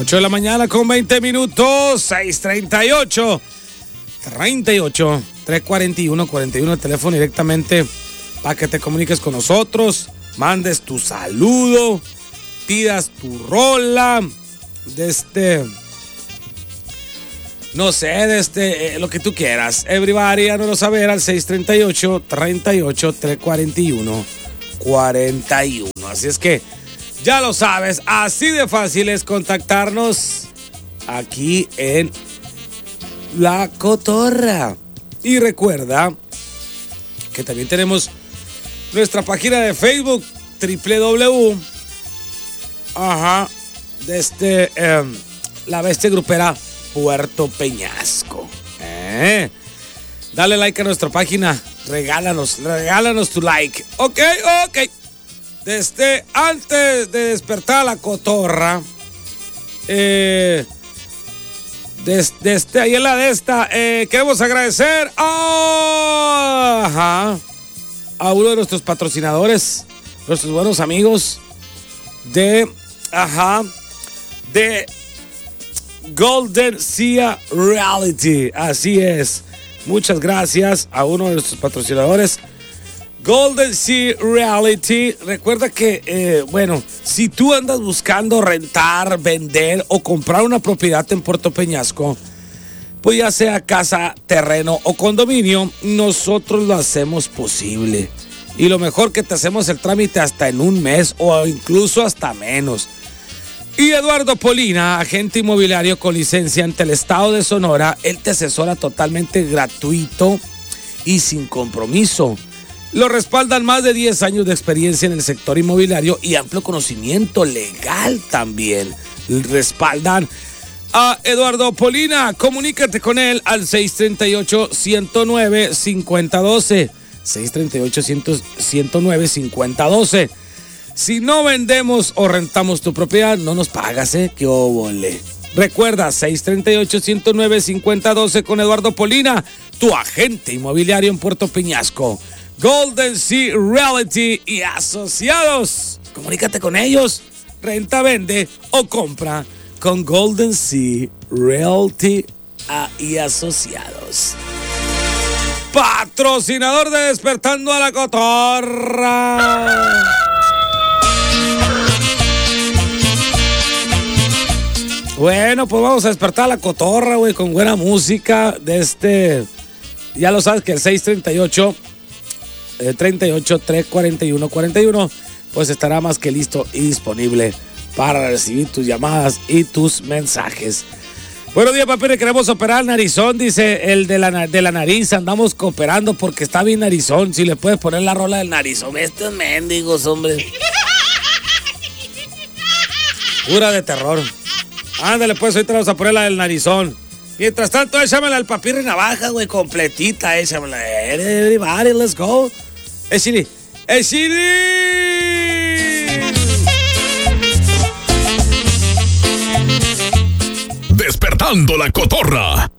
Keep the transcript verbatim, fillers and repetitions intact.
ocho de la mañana con veinte minutos, seis treinta y ocho, treinta y ocho, tres cuarenta y uno, cuarenta y uno, el teléfono directamente para que te comuniques con nosotros, mandes tu saludo, pidas tu rola, de este, no sé, de este, eh, lo que tú quieras. Everybody, ya no lo saber, al seis treinta y ocho, treinta y ocho, tres cuarenta y uno, cuarenta y uno. Así es que ya lo sabes, así de fácil es contactarnos aquí en La Cotorra. Y recuerda que también tenemos nuestra página de Facebook, doble u doble u doble u, ajá, de este, eh, La Bestia Grupera Puerto Peñasco. Eh, dale like a nuestra página, regálanos, regálanos tu like. Ok, ok. Desde antes de despertar a La Cotorra, eh, desde, desde ahí en la de esta, eh, queremos agradecer a, ajá, a uno de nuestros patrocinadores, nuestros buenos amigos de, ajá, de Golden Sea Reality. Así es. Muchas gracias a uno de nuestros patrocinadores, Golden Sea Reality. Recuerda que, eh, bueno, si tú andas buscando rentar, vender o comprar una propiedad en Puerto Peñasco, pues ya sea casa, terreno o condominio, nosotros lo hacemos posible. Y lo mejor, que te hacemos el trámite hasta en un mes o incluso hasta menos. Y Eduardo Polina, agente inmobiliario con licencia ante el estado de Sonora, él te asesora totalmente gratuito y sin compromiso. Lo respaldan más de diez años de experiencia en el sector inmobiliario y amplio conocimiento legal también. Respaldan a Eduardo Polina. Comunícate con él al seis treinta y ocho, ciento nueve, cincuenta doce. seis treinta y ocho, ciento nueve, cincuenta doce. Si no vendemos o rentamos tu propiedad, no nos pagas, ¿eh? ¡Qué óvole! Recuerda, seis treinta y ocho, ciento nueve, cincuenta doce con Eduardo Polina, tu agente inmobiliario en Puerto Peñasco. Golden Sea Realty y asociados. Comunícate con ellos. Renta, vende o compra con Golden Sea Realty y asociados. Patrocinador de Despertando a la Cotorra. Bueno, pues vamos a despertar a la cotorra, güey, con buena música de este. Ya lo sabes que el seis treinta y ocho, treinta y ocho, tres cuarenta y uno, cuarenta y uno, pues estará más que listo y disponible para recibir tus llamadas y tus mensajes. Buenos días, papi, le queremos operar el narizón, dice el de la, de la nariz. Andamos cooperando porque está bien narizón. Si le puedes poner la rola del narizón. Estos mendigos, hombre. Pura de terror. Ándale, pues, ahorita vamos a poner la del narizón. Mientras tanto, échamela al papirri navaja, güey, completita, échamela. Everybody, let's go. ¡Échale! ¡Échale! Despertando la Cotorra.